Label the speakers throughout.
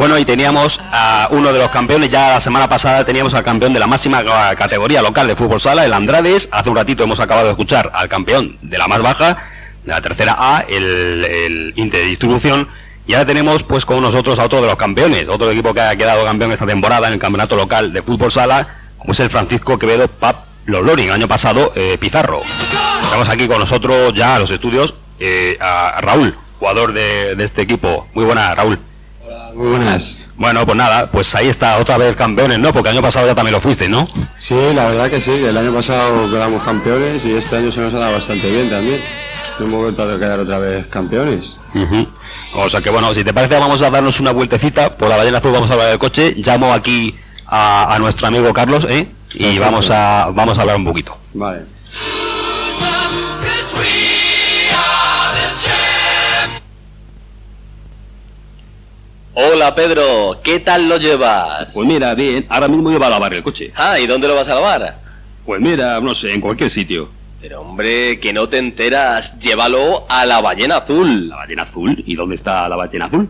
Speaker 1: Bueno, y teníamos a uno de los campeones, ya la semana pasada teníamos al campeón de la máxima categoría local de fútbol sala, el Andrades. Hace un ratito hemos acabado de escuchar al campeón de la más baja, de la tercera A, el Interdistribución. Y ahora tenemos pues con nosotros a otro de los campeones, otro equipo que ha quedado campeón esta temporada en el campeonato local de fútbol sala, como es el Francisco Quevedo Pablo Loring, el año pasado Pizarro. Estamos aquí con nosotros ya a los estudios a Raúl, jugador de este equipo. Muy buenas, Raúl.
Speaker 2: Hola, muy buenas.
Speaker 1: Bueno, pues nada, pues ahí está otra vez campeones, ¿no? Porque el año pasado ya también lo fuiste, ¿no?
Speaker 2: Sí, la verdad que sí, el año pasado quedamos campeones y este año se nos ha dado bastante bien también. Hemos vuelto a quedar otra vez campeones.
Speaker 1: O sea que bueno, si te parece vamos a darnos una vueltecita por la Ballena Azul, vamos a hablar del coche. Llamo aquí a nuestro amigo Carlos, y perfecto. vamos a hablar un poquito.
Speaker 2: Vale.
Speaker 3: Hola Pedro, ¿qué tal lo llevas?
Speaker 1: Pues mira, bien, ahora mismo iba a lavar el coche.
Speaker 3: Ah, ¿y dónde lo vas a lavar?
Speaker 1: Pues mira, no sé, en cualquier sitio.
Speaker 3: Pero hombre, que no te enteras, llévalo a la Ballena Azul.
Speaker 1: ¿La Ballena Azul? ¿Y dónde está la Ballena Azul?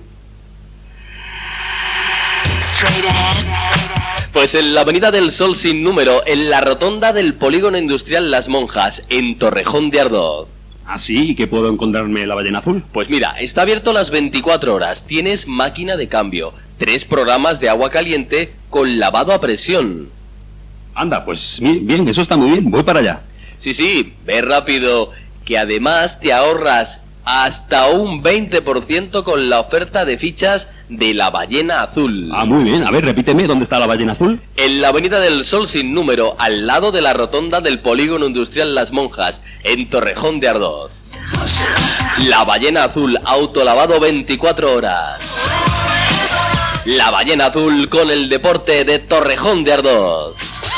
Speaker 3: Pues en la Avenida del Sol sin número, en la rotonda del Polígono Industrial Las Monjas, en Torrejón de Ardoz.
Speaker 1: ¿Ah, sí? ¿Y qué puedo encontrarme en la Ballena Azul?
Speaker 3: Pues mira, está abierto las 24 horas, tienes máquina de cambio, 3 programas de agua caliente con lavado a presión.
Speaker 1: Anda, pues bien, eso está muy bien, voy para allá.
Speaker 3: Sí, ve rápido, que además te ahorras hasta un 20% con la oferta de fichas de la Ballena Azul.
Speaker 1: Ah, muy bien, a ver, repíteme, ¿dónde está la Ballena Azul?
Speaker 3: En la Avenida del Sol sin número, al lado de la rotonda del Polígono Industrial Las Monjas, en Torrejón de Ardoz. La Ballena Azul, autolavado 24 horas. La Ballena Azul con el deporte de Torrejón de Ardoz.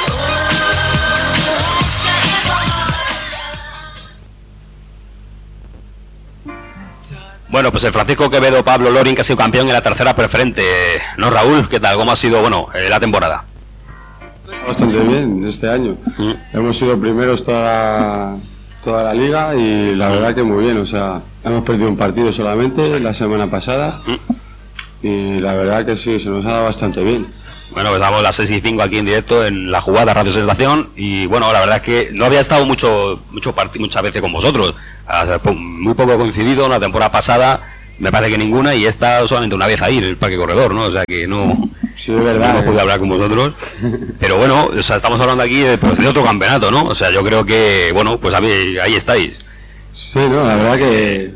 Speaker 1: Bueno, pues el Francisco Quevedo Pablo Loring, que ha sido campeón en la tercera preferente. ¿No, Raúl? ¿Qué tal? ¿Cómo ha sido, la temporada?
Speaker 2: Bastante bien este año. Hemos sido primeros toda la liga y la verdad que muy bien. O sea, hemos perdido un partido solamente la semana pasada y la verdad que sí, se nos ha dado bastante bien.
Speaker 1: Bueno, pues estamos a las 6:05 aquí en directo en la jugada Radio Sensación y bueno, la verdad es que no había estado muchas veces con vosotros. Muy poco coincidido, la temporada pasada me parece que ninguna y esta solamente una vez ahí en el Parque Corredor, ¿no? O sea que no,
Speaker 2: sí, es verdad,
Speaker 1: no pude hablar con vosotros. Pero bueno, o sea, estamos hablando aquí de otro campeonato, ¿no? O sea, yo creo que, bueno, pues ahí estáis.
Speaker 2: Sí, no, la verdad que...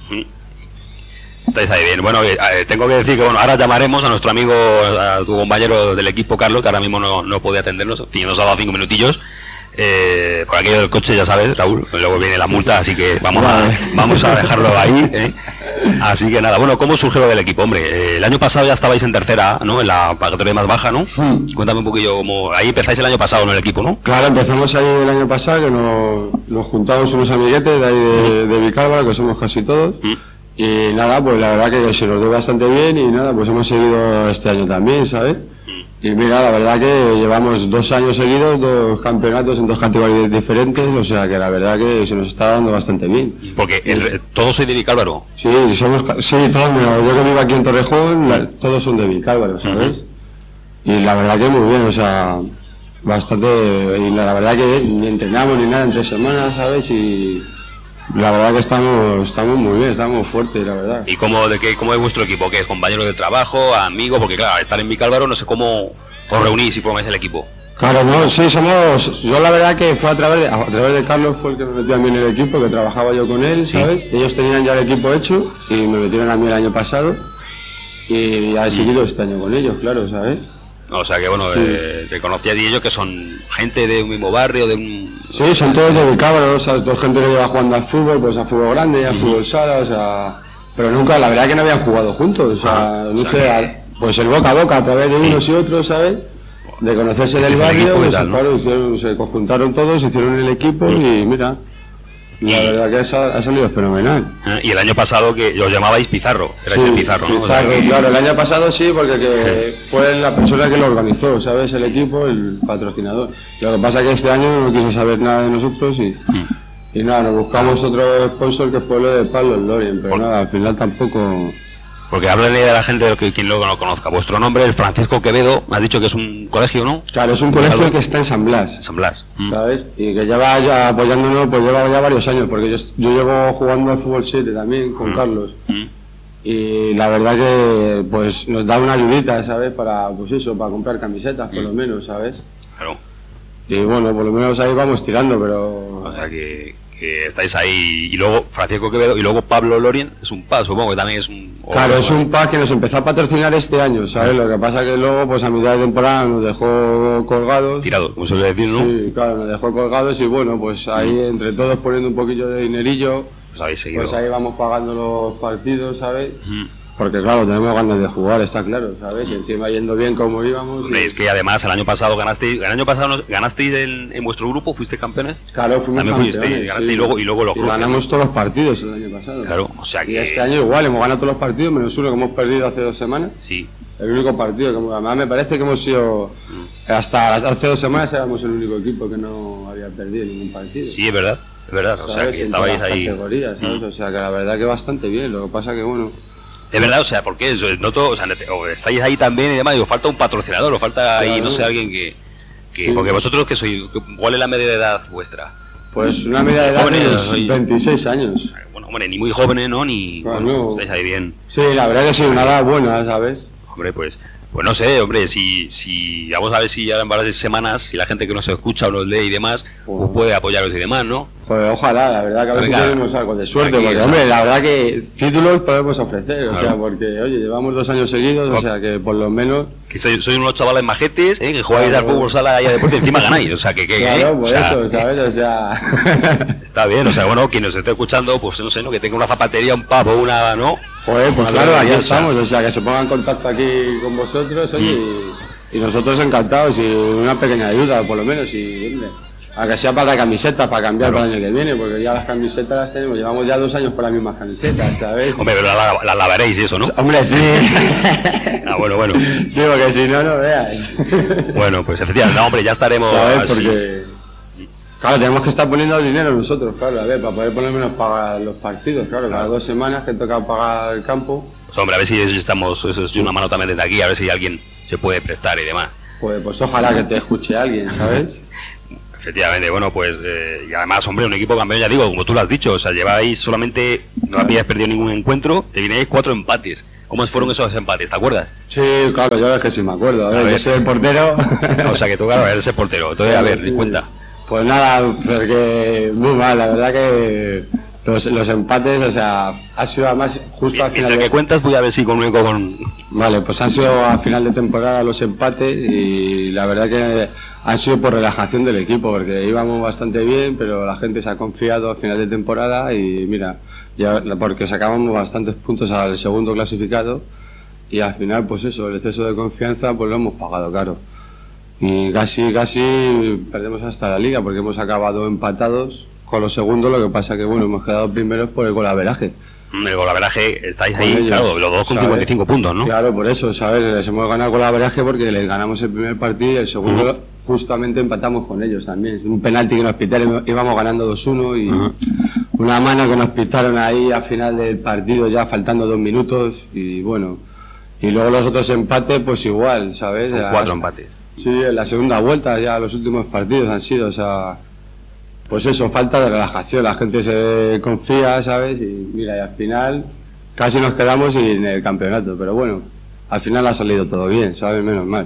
Speaker 1: Estáis ahí bien. Bueno, tengo que decir que bueno, ahora llamaremos a nuestro amigo, a tu compañero del equipo, Carlos, que ahora mismo no puede atendernos. En fin, nos ha dado 5 minutillos. Por aquello del coche, ya sabes, Raúl, luego viene la multa, así que vamos a dejarlo ahí. Así que nada, bueno, ¿cómo surgió lo del equipo? Hombre, el año pasado ya estabais en tercera, ¿no? En la categoría más baja, ¿no? Cuéntame un poquillo cómo... Ahí empezáis el año pasado, ¿no? El equipo, ¿no?
Speaker 2: Claro, empezamos ahí el año pasado, que nos juntamos unos amiguetes de ahí de Vicálvaro, que somos casi todos. Y nada, pues la verdad que se nos dio bastante bien y nada, pues hemos seguido este año también, ¿sabes? Y mira, la verdad que llevamos 2 años seguidos, 2 campeonatos en 2 categorías diferentes, o sea que la verdad que se nos está dando bastante bien.
Speaker 1: Porque todos sois de Vicálvaro.
Speaker 2: Sí, todos, mira, yo que vivo aquí en Torrejón, todos son de Vicálvaro, ¿sabes? Y la verdad que muy bien, o sea, bastante, y la verdad que ni entrenamos ni nada en 3 semanas, ¿sabes? Y la verdad que estamos muy bien, estamos fuertes, la verdad.
Speaker 1: ¿Y cómo es vuestro equipo? ¿Qué es? ¿Compañeros de trabajo? ¿Amigos? Porque claro, al estar en Vicálvaro no sé cómo os reunís y formáis el equipo.
Speaker 2: Claro, no, sí, yo la verdad que fue a través de Carlos, fue el que me metió a mí en el equipo, que trabajaba yo con él, ¿sabes? Ellos tenían ya el equipo hecho y me metieron a mí el año pasado y he seguido este año con ellos, claro, ¿sabes?
Speaker 1: O sea que bueno, te conocías de ellos que son gente de un mismo barrio, de un...
Speaker 2: Sí, son todos de Vicálvaro, o sea, toda gente que lleva jugando al fútbol, pues a fútbol grande, a fútbol sala, o sea... Pero nunca, la verdad que no habían jugado juntos, o sea, no sé, pues el boca a boca a través de unos y otros, ¿sabes? De conocerse del barrio, pues claro, se conjuntaron todos, hicieron el equipo y mira... La verdad que ha salido fenomenal.
Speaker 1: Y el año pasado que os llamabais Pizarro, erais el Pizarro, ¿no?
Speaker 2: Pizarro, o sea, claro, el año pasado sí, porque fue la persona que lo organizó, ¿sabes? El equipo, el patrocinador. Lo que pasa es que este año no quiso saber nada de nosotros y nada, nos buscamos otro sponsor que fue lo de Pablo Loring, pero nada, al final tampoco
Speaker 1: Porque háblale de la gente, quien lo conozca. Vuestro nombre es Francisco Quevedo, me has dicho que es un colegio, ¿no?
Speaker 2: Claro, es un colegio que está en San Blas.
Speaker 1: San Blas.
Speaker 2: ¿Sabes? Y que lleva ya apoyándonos, pues lleva ya varios años, porque yo llevo jugando al fútbol 7 también con Carlos. Y la verdad que pues nos da una ayudita, ¿sabes? Para, pues eso, para comprar camisetas, por lo menos, ¿sabes?
Speaker 1: Claro.
Speaker 2: Y bueno, por lo menos ahí vamos tirando, pero...
Speaker 1: O sea que estáis ahí. Y luego Francisco Quevedo y luego Pablo Lorien es un PA, supongo que también es un...
Speaker 2: Claro, es un PA que nos empezó a patrocinar este año, ¿sabes? Lo que pasa que luego, pues a mitad de temporada nos dejó colgados.
Speaker 1: Tirados, como se suele decir, ¿no?
Speaker 2: Sí, claro, nos dejó colgados y bueno, pues ahí entre todos poniendo un poquillo de dinerillo,
Speaker 1: pues habéis seguido.
Speaker 2: Pues ahí vamos pagando los partidos, ¿sabes? Porque claro, tenemos ganas de jugar, está claro, ¿sabes? Y encima yendo bien como íbamos.
Speaker 1: Hombre, es que además el año pasado ganasteis, ganasteis en vuestro grupo, fuiste campeones.
Speaker 2: Claro, fuimos
Speaker 1: también
Speaker 2: campeones.
Speaker 1: Fuiste, ganasteis
Speaker 2: sí.
Speaker 1: y luego los grupos.
Speaker 2: Ganamos todos los partidos el año pasado.
Speaker 1: Claro, o sea que...
Speaker 2: Y este año igual, hemos ganado todos los partidos, menos uno que hemos perdido hace 2 semanas.
Speaker 1: Sí.
Speaker 2: El único partido, que además me parece que hemos sido... Hasta hace 2 semanas éramos el único equipo que no había perdido ningún partido.
Speaker 1: Sí, es verdad, o sea que estabais ahí.
Speaker 2: Categorías, ¿sabes? O sea que la verdad que bastante bien, lo que pasa que bueno...
Speaker 1: Es verdad, o sea, porque eso, noto, o sea, estáis ahí también y demás, digo, falta un patrocinador, o falta ahí, no sé, alguien que sí. Porque vosotros que sois, ¿cuál es la media de edad vuestra?
Speaker 2: Pues una media de edad de 26 años.
Speaker 1: Bueno, hombre, ni muy jóvenes, ¿no? Ni...
Speaker 2: Bueno,
Speaker 1: bueno, estáis ahí bien.
Speaker 2: Sí, la verdad que sí, una edad buena, ¿sabes?
Speaker 1: Hombre, pues no sé, hombre, si vamos a ver si ya en varias semanas, si la gente que nos escucha o nos lee y demás, pues puede apoyaros y demás, ¿no?
Speaker 2: Joder, ojalá, la verdad que a ver si tenemos algo de suerte, aquí, porque hombre, la verdad que títulos podemos ofrecer, claro. O sea, porque oye, llevamos 2 años seguidos, o sea que por lo menos...
Speaker 1: Que sois unos chavales majetes, que jugáis al fútbol sala y a deporte y encima ganáis, o sea que...
Speaker 2: Claro, por eso, ¿sabes? O sea...
Speaker 1: Está bien, o sea, bueno, quien nos esté escuchando, pues no sé, ¿no? Que tenga una zapatería, un pub o una, ¿no?
Speaker 2: Joder, pues claro, aquí estamos, o sea, que se pongan en contacto aquí con vosotros, oye, y nosotros encantados, y una pequeña ayuda, por lo menos, y hombre, a que sea para camisetas, para cambiar para el año que viene, porque ya las camisetas las tenemos, llevamos ya 2 años con las mismas camisetas, ¿sabes?
Speaker 1: Hombre, pero las lavaréis y eso, ¿no?
Speaker 2: Hombre, sí.
Speaker 1: Bueno.
Speaker 2: Sí, porque si no, no veas.
Speaker 1: Bueno, pues efectivamente, no, hombre, ya estaremos...
Speaker 2: ¿Sabes? Porque... Claro, tenemos que estar poniendo dinero nosotros, claro, a ver, para poder por lo menos pagar los partidos, claro, cada 2 semanas que toca pagar el campo.
Speaker 1: Pues hombre, a ver si estamos, eso es una mano también desde aquí, a ver si alguien se puede prestar y demás.
Speaker 2: Pues ojalá que te escuche alguien, ¿sabes?
Speaker 1: Efectivamente, bueno, pues, y además, hombre, un equipo campeón, ya digo, como tú lo has dicho, o sea, lleváis solamente, no habíais perdido ningún encuentro, te vinierais 4 empates. ¿Cómo fueron esos empates, te acuerdas?
Speaker 2: Sí, claro, yo es que sí me acuerdo, a ver, yo soy el portero.
Speaker 1: O sea, que tú, claro, eres el portero, entonces, a ver, sí. Cuenta.
Speaker 2: Pues nada, porque muy mal, la verdad que los empates, o sea, ha sido además justo al final.
Speaker 1: Mientras que cuentas, voy a ver si con...
Speaker 2: Vale, pues han sido a final de temporada los empates y la verdad que han sido por relajación del equipo, porque íbamos bastante bien, pero la gente se ha confiado a final de temporada y mira, ya porque sacábamos bastantes puntos al segundo clasificado y al final, pues eso, el exceso de confianza, pues lo hemos pagado caro. Y casi perdemos hasta la liga porque hemos acabado empatados con los segundos, lo que pasa que bueno, hemos quedado primeros por el golaveraje.
Speaker 1: El golaveraje, estáis ahí, ellos, claro, los dos con 55 puntos, ¿no?
Speaker 2: Claro, por eso, ¿sabes? Les hemos ganado el golaveraje porque les ganamos el primer partido y el segundo justamente empatamos con ellos también. Un penalti que nos pitaron, íbamos ganando 2-1 y una mano que nos pitaron ahí al final del partido ya faltando 2 minutos y bueno, y luego los otros empates pues igual, ¿sabes?
Speaker 1: 4 empates.
Speaker 2: Sí, en la segunda vuelta ya los últimos partidos han sido, o sea, pues eso, falta de relajación, la gente se confía, ¿sabes? Y mira, y al final casi nos quedamos en el campeonato, pero bueno, al final ha salido todo bien, ¿sabes? Menos mal.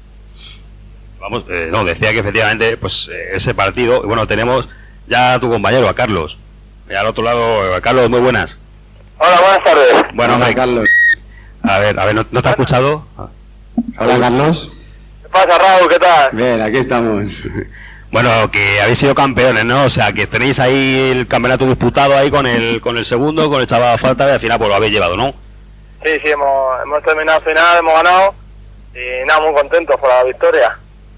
Speaker 1: Vamos, no, decía que efectivamente, pues ese partido, bueno, tenemos ya a tu compañero, a Carlos, y al otro lado, Carlos, muy buenas.
Speaker 4: Hola, buenas tardes.
Speaker 1: Bueno,
Speaker 2: hola, Carlos.
Speaker 1: A ver, ¿no te has escuchado?
Speaker 2: Hola, Carlos.
Speaker 4: ¿Qué pasa, Raúl? ¿Qué tal?
Speaker 2: Bien, aquí estamos.
Speaker 1: Bueno, que habéis sido campeones, ¿no? O sea, que tenéis ahí el campeonato disputado ahí con el segundo, con el chaval falta y al final pues lo habéis llevado, ¿no?
Speaker 4: Sí, hemos terminado el final, hemos ganado y nada, muy contentos por la victoria.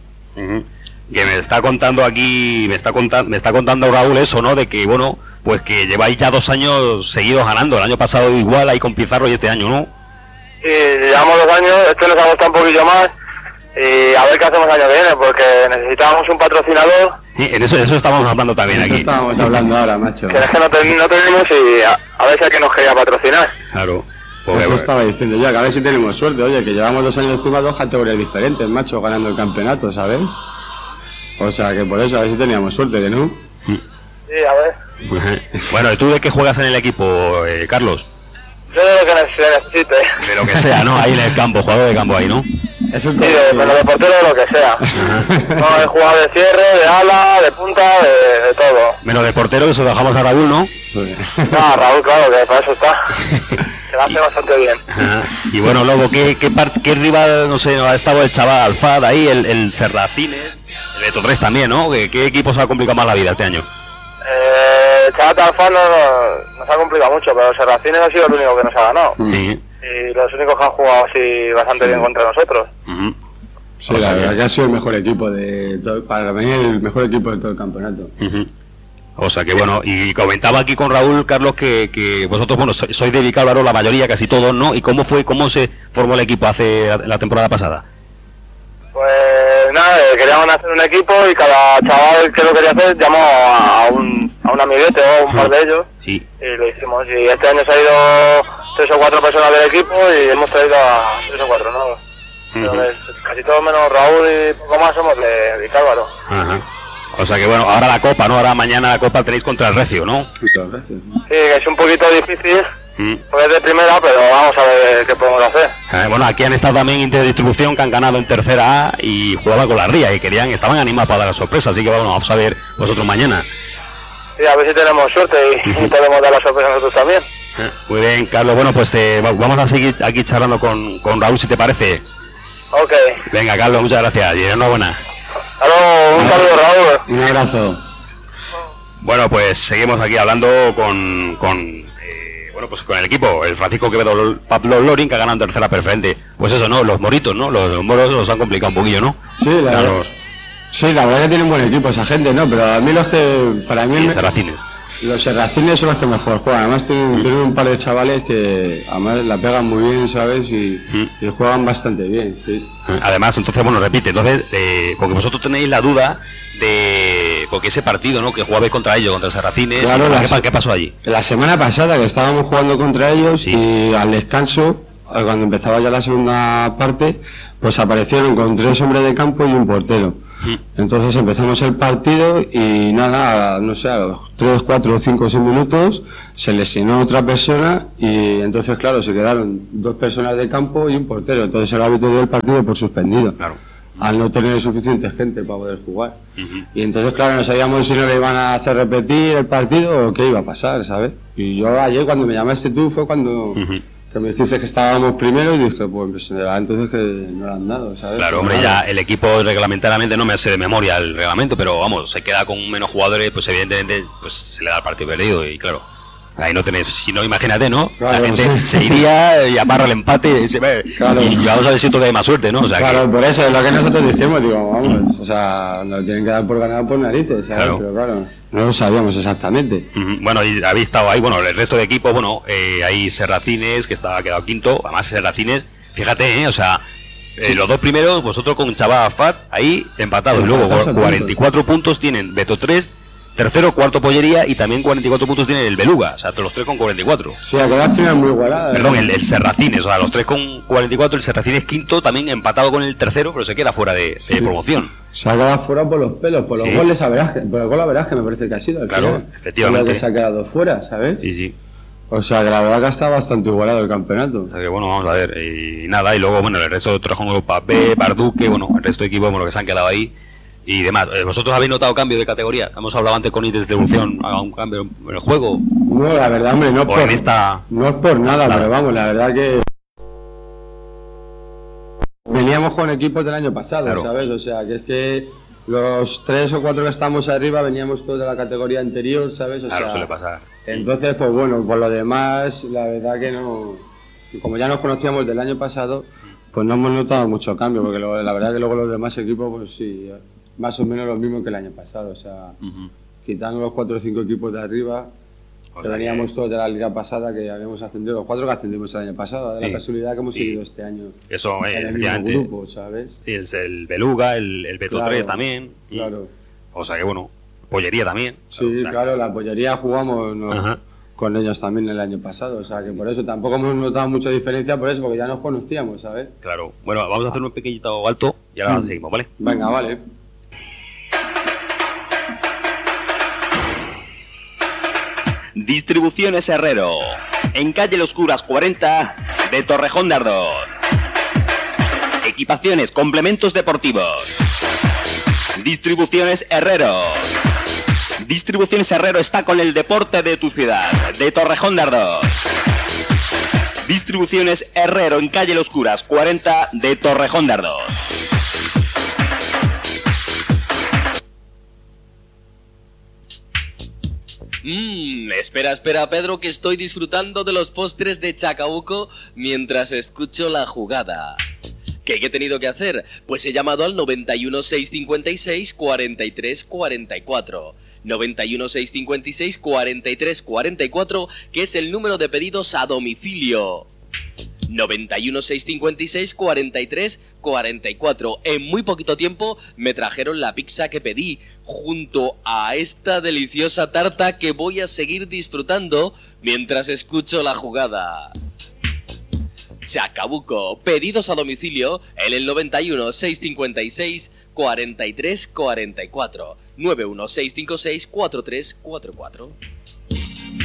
Speaker 1: Que me está contando aquí, me está contando Raúl eso, ¿no? De que, bueno, pues que lleváis ya 2 años seguidos ganando. El año pasado igual ahí con Pizarro y este año, ¿no?
Speaker 4: Sí, llevamos 2 años, este nos ha costado un poquillo más. Y a ver qué hacemos el año que viene, porque necesitábamos un patrocinador.
Speaker 1: Sí, en eso estábamos hablando también aquí.
Speaker 2: Eso estábamos hablando ahora, macho.
Speaker 4: Que es que no tenemos y a ver si alguien nos quería patrocinar.
Speaker 1: Claro. Porque,
Speaker 2: eso estaba diciendo yo, que a ver si tenemos suerte, oye, que llevamos 2 años encima 2 categorías diferentes, macho, ganando el campeonato, ¿sabes? O sea, que por eso, a ver si teníamos suerte, que no.
Speaker 4: Sí, a ver.
Speaker 1: Bueno, ¿y tú de qué juegas en el equipo, Carlos?
Speaker 4: Yo de lo que necesite.
Speaker 1: De lo que sea, ¿no? Ahí en el campo, jugador de campo ahí, ¿no?
Speaker 2: Es un
Speaker 4: Sí, menos de portero, de lo que sea. No, he jugado de cierre, de ala, de punta, de todo.
Speaker 1: Menos de portero, que se lo dejamos a Raúl, ¿no?
Speaker 4: No, Raúl, claro, que para eso está. Se lo hace bastante bien.
Speaker 1: Ajá. Y bueno, Lobo, ¿qué rival, no sé, ha estado el chaval Alfad ahí, el Serracines, el Beto 3 también, ¿no? ¿Qué equipos ha complicado más la vida este año?
Speaker 4: Chaval Alfán nos ha complicado mucho, pero Serracines ha sido el único que nos ha ganado.
Speaker 1: Sí.
Speaker 4: Y los únicos que han jugado así bastante bien contra nosotros.
Speaker 1: Ujú.
Speaker 2: Sí, la verdad que ha sido el mejor equipo de todo, para mí el mejor equipo de todo el campeonato.
Speaker 1: Ujú. O sea que bueno, y comentaba aquí con Raúl, Carlos, que vosotros, bueno, sois de Vicálvaro, la mayoría, casi todos, ¿no? ¿Y cómo se formó el equipo hace la temporada pasada?
Speaker 4: Pues nada, queríamos hacer un equipo y cada chaval que lo quería hacer llamó a un amiguete o un par de ellos.
Speaker 1: Sí.
Speaker 4: Y lo hicimos. Y este año se ha ido 3 o 4 personas del equipo y hemos traído a 3 o 4 nuevos. Pero casi todos menos Raúl y poco más somos de Vicálvaro.
Speaker 1: Ajá. O sea que bueno, ahora la Copa, ¿no? Ahora mañana la Copa tenéis contra el Recio, ¿no?
Speaker 2: Muchas gracias.
Speaker 4: Sí, que es un poquito difícil, pues es de primera, pero vamos a ver qué podemos hacer.
Speaker 1: Bueno, aquí han estado también Interdistribución, que han ganado en tercera A y jugaban con la Ría y estaban animados para dar la sorpresa, así que bueno, vamos a ver vosotros mañana.
Speaker 4: Sí, a ver si tenemos suerte y podemos dar la sorpresa a nosotros también.
Speaker 1: Muy bien, Carlos, bueno, pues vamos a seguir aquí charlando con Raúl, si te parece.
Speaker 4: Ok.
Speaker 1: Venga, Carlos, muchas gracias y enhorabuena.
Speaker 4: Hasta luego, un saludo, Raúl.
Speaker 2: Un abrazo.
Speaker 1: Bueno, pues seguimos aquí hablando con el equipo, el Francisco Quevedo Pablo Lorin, que ha ganado en tercera preferente. Pues eso, ¿no? Los moritos, ¿no? Los moros los han complicado un poquillo, ¿no?
Speaker 2: Sí, la verdad que tiene un buen equipo esa gente, ¿no? Pero a mí para mí...
Speaker 1: Sí, Serracines.
Speaker 2: Los Serracines son los que mejor juegan. Además tienen un par de chavales que además la pegan muy bien, ¿sabes? Y juegan bastante bien, sí.
Speaker 1: Además, entonces, bueno, repite, entonces, porque vosotros tenéis la duda de... Porque ese partido, ¿no? Que jugabais contra ellos, contra Serracines,
Speaker 2: claro,
Speaker 1: ¿qué pasó allí?
Speaker 2: La semana pasada que estábamos jugando contra ellos y al descanso, cuando empezaba ya la segunda parte, pues aparecieron con 3 hombres de campo y un portero. Entonces empezamos el partido y nada, no sé, a los 3, 4, 5, 6 minutos se lesionó otra persona y entonces claro, se quedaron 2 personas de campo y un portero. Entonces el árbitro dio el partido por suspendido, claro, al no tener suficiente gente para poder jugar. Y entonces claro, no sabíamos si no le iban a hacer repetir el partido o qué iba a pasar, ¿sabes? Y yo ayer cuando me llamaste tú fue cuando... que me dijiste que estábamos primero y dije, pues entonces que no lo han dado, ¿sabes?
Speaker 1: Claro, hombre, ya el equipo reglamentariamente no me sé de memoria el reglamento, pero vamos, se queda con menos jugadores, pues evidentemente pues se le da el partido perdido y claro, ahí no tenés, si no, imagínate, ¿no?
Speaker 2: Claro,
Speaker 1: la gente se iría y amarra el empate y se ve,
Speaker 2: claro,
Speaker 1: y vamos a ver si esto que hay más suerte, ¿no? O sea,
Speaker 2: claro, por eso es lo que nosotros dijimos, digo, vamos, o sea, nos tienen que dar por ganado por narices, ¿sabes?
Speaker 1: Claro.
Speaker 2: Pero claro, no lo sabíamos exactamente.
Speaker 1: Bueno, y habéis estado ahí, bueno, el resto de equipo, bueno, hay Serracines, que ha quedado quinto, además Serracines, fíjate, o sea, los 2 primeros, vosotros con Chaval Afat, ahí empatados, y luego 44 puntos tienen Beto 3, tercero, cuarto Pollería y también 44 puntos tiene el Beluga, o sea, todos los 3 con 44.
Speaker 2: Sí, ha quedado al final muy igualada.
Speaker 1: Perdón, el Serracines, o sea, los 3 con 44, el Serracines quinto, también empatado con el tercero, pero se queda fuera de promoción.
Speaker 2: Se ha quedado fuera por los pelos, por los goles, por el gol a verás que me parece que ha sido.
Speaker 1: Claro,
Speaker 2: final.
Speaker 1: efectivamente.
Speaker 2: Que se ha quedado fuera, ¿sabes?
Speaker 1: Sí, sí.
Speaker 2: O sea, que la verdad que está bastante igualado el campeonato.
Speaker 1: O sea que bueno, vamos a ver, y nada, y luego, bueno, el resto de Torrejón Europa B, Barduque, bueno, el resto de equipos, bueno, que se han quedado ahí. Y demás, ¿vosotros habéis notado cambio de categoría? Hemos hablado antes con Interdistribución, ¿haga un cambio en el juego?
Speaker 2: No, la verdad, hombre, no es por nada, claro. Pero vamos, la verdad que veníamos con equipos del año pasado, claro, ¿sabes? O sea, que es que los 3 o 4 que estamos arriba veníamos todos de la categoría anterior, ¿sabes? O
Speaker 1: claro,
Speaker 2: sea,
Speaker 1: suele pasar.
Speaker 2: Entonces, pues bueno, por lo demás, la verdad que no... Como ya nos conocíamos del año pasado, pues no hemos notado mucho cambio, porque la verdad que luego los demás equipos, pues sí, más o menos lo mismo que el año pasado, o sea, quitando los 4 o 5 equipos de arriba, que veníamos todos de la liga pasada, que habíamos ascendido, los 4 que ascendimos el año pasado, de la casualidad que hemos seguido este año
Speaker 1: eso,
Speaker 2: en el mismo grupo, ¿sabes?
Speaker 1: Sí, el Beluga, el Beto 3 también,
Speaker 2: claro.
Speaker 1: O sea que bueno, Pollería también.
Speaker 2: Sí, o sea, claro, la Pollería jugamos... con ellos también el año pasado, o sea que por eso tampoco hemos notado mucha diferencia por eso, porque ya nos conocíamos, ¿sabes?
Speaker 1: Claro. Bueno, vamos a hacer un pequeñito alto y ahora seguimos, ¿vale?
Speaker 2: Venga, vale.
Speaker 1: Distribuciones Herrero, en calle Los Curas 40 de Torrejón de Ardoz. Equipaciones, complementos deportivos. Distribuciones Herrero. Distribuciones Herrero está con el deporte de tu ciudad, de Torrejón de Ardoz. Distribuciones Herrero en calle Los Curas 40 de Torrejón de Ardoz.
Speaker 3: Espera, Pedro, que estoy disfrutando de los postres de Chacabuco mientras escucho la jugada. ¿Qué he tenido que hacer? Pues he llamado al 91 656 43 44. 91 656 43 44, que es el número de pedidos a domicilio. 91 656 43 44. En muy poquito tiempo me trajeron la pizza que pedí, junto a esta deliciosa tarta que voy a seguir disfrutando mientras escucho la jugada. Chacabuco, pedidos a domicilio en el 91 656 43 44. 91 656 43 44.